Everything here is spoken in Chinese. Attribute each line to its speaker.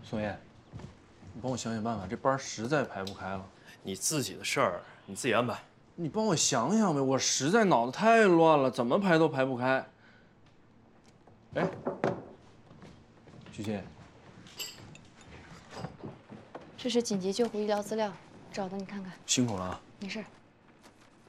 Speaker 1: 宋烨，你帮我想想办法，这班实在排不开了。
Speaker 2: 你自己的事儿你自己安排。
Speaker 1: 你帮我想想呗，我实在脑子太乱了，怎么排都排不开。哎，徐鑫，
Speaker 3: 这是紧急救护医疗资料，找的你看看。
Speaker 1: 辛苦了啊。
Speaker 3: 没事。